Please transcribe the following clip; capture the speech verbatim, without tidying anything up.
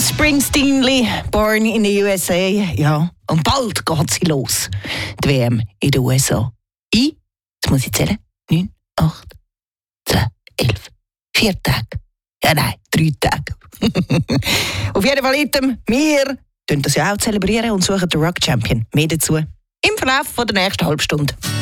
Springsteenly, born in the U S A, ja. Und bald geht sie los. Die W M in den U S A. Ich, jetzt muss ich zählen, neun, acht, zehn, elf, vier Tage. Ja, nein, drei Tage. Auf jeden Fall, Item, wir tun das ja auch zelebrieren und suchen den Rock Champion. Mehr dazu im Verlauf der nächsten halben Stunde.